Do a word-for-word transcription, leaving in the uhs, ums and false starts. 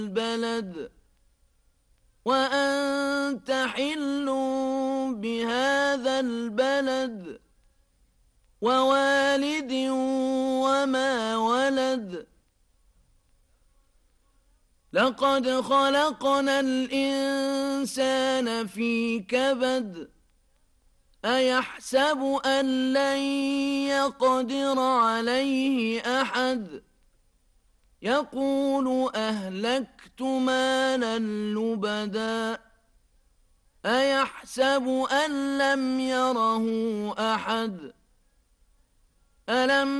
البلد وأنت حل بهذا البلد ووالد وما ولد لقد خلقنا الإنسان في كبد أيحسب أن لن يقدر عليه أحد يقول أهلكت مالا لبدا أيحسب أن لم يره أحد ألم